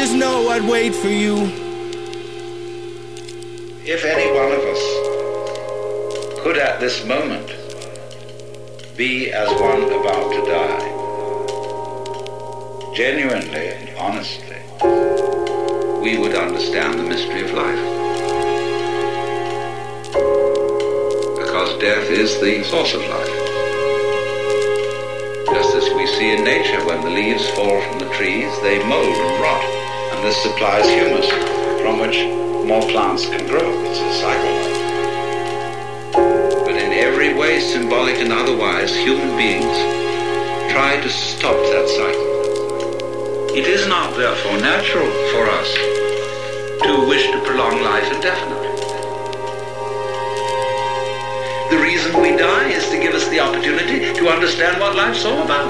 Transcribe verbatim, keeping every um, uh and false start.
just know I'd wait for you. If any one of us could at this moment be as one about to die, genuinely and honestly, we would understand the mystery of life. Because death is the source of life. Just as we see in nature, when the leaves fall from the trees, they mold and rot, and this supplies humus from which more plants can grow. It's a cycle. But in every way, symbolic and otherwise, human beings try to stop that cycle. It is not, therefore, natural for us to wish to prolong life indefinitely. The reason we die is to give us the opportunity to understand what life's all about.